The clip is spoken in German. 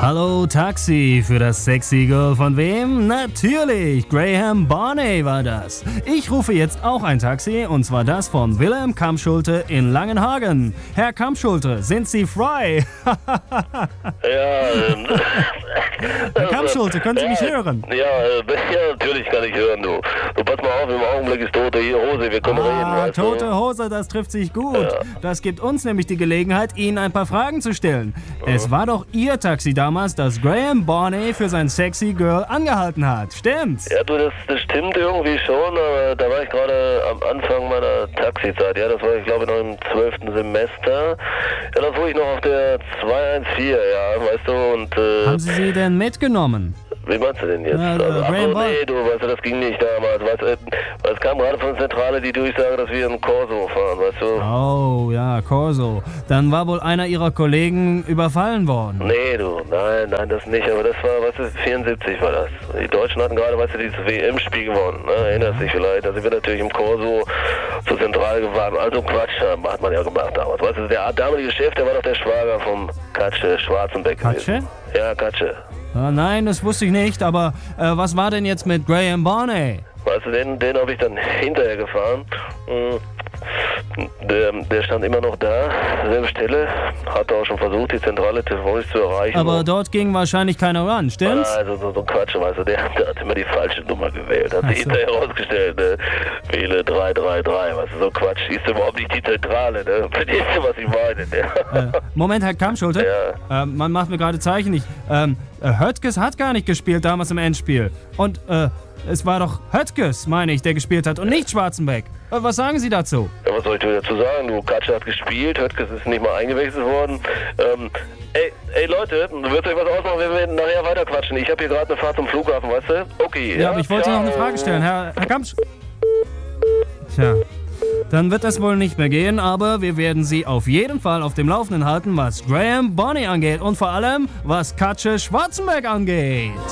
Hallo Taxi, für das sexy Girl von wem? Natürlich, Graham Barney war das. Ich rufe jetzt auch ein Taxi, und zwar das von Wilhelm Kammschulte in Langenhagen. Herr Kammschulte, sind Sie frei? Herr Kammschulte, können Sie mich hören? Ja, natürlich kann ich hören, du. Du, pass mal auf, im Augenblick ist tote Hose, wir können reden, weißt du? Tote Hose, das trifft sich gut. Ja. Das gibt uns nämlich die Gelegenheit, Ihnen ein paar Fragen zu stellen. Es war doch Ihr Taxi damals, das Graham Barney für sein sexy Girl angehalten hat. Stimmt's? Ja, du, das stimmt irgendwie schon, aber da war ich gerade am Anfang meiner Taxizeit. Ja, das war, ich glaube, noch im 12. Semester. Ja, da fuhr ich noch auf der 214, ja, weißt du, und... Haben Sie sie denn mitgenommen? Wie meinst du denn jetzt? Nee, du, weißt du, das ging nicht damals. Weißt du, es kam gerade von der Zentrale die Durchsage, dass wir in Corso fahren, weißt du? Oh, ja, Corso. Dann war wohl einer Ihrer Kollegen überfallen worden. Nee, du, nein, das nicht. Aber das war, weißt du, 74 war das. Die Deutschen hatten gerade, weißt du, dieses WM-Spiel gewonnen. Ne? Erinnerst dich vielleicht? Da sind wir natürlich im Corso zur Zentrale gefahren. Also Quatsch, hat man ja gemacht damals. Weißt du, der damalige Chef, der war doch der Schwager vom Katsche Schwarzenbeck gewesen. Katsche? Ja, Katsche. Nein, das wusste ich nicht, aber was war denn jetzt mit Graham Barney? Weißt du, den habe ich dann hinterher gefahren. Der stand immer noch da, selbe Stelle, hatte auch schon versucht, die Zentrale telefonisch zu erreichen. Aber dort ging wahrscheinlich keiner ran, stimmt's? Also so Quatsch, weißt du, der hat immer die falsche Nummer gewählt, hat sich hinterher rausgestellt, ne? Wähle 333, weißt du, so Quatsch, ist überhaupt nicht die Zentrale, ne? Verstehst du, was ich meine, ne? Moment, Herr Kammschulte, ja. Man macht mir gerade Zeichen. Höttges hat gar nicht gespielt damals im Endspiel. Und, es war doch Höttges, meine ich, der gespielt hat und nicht Schwarzenbeck. Was sagen Sie dazu? Ja, was soll ich dazu sagen? Du, Katsche hat gespielt, Höttges ist nicht mal eingewechselt worden. Ey Leute, du wirst euch was ausmachen, wenn wir nachher weiter quatschen. Ich habe hier gerade eine Fahrt zum Flughafen, weißt du? Okay. Ja, aber ich wollte noch eine Frage stellen, Herr Kammschulte. Tja. Dann wird das wohl nicht mehr gehen, aber wir werden Sie auf jeden Fall auf dem Laufenden halten, was Graham Barney angeht und vor allem, was Katsche Schwarzenbeck angeht.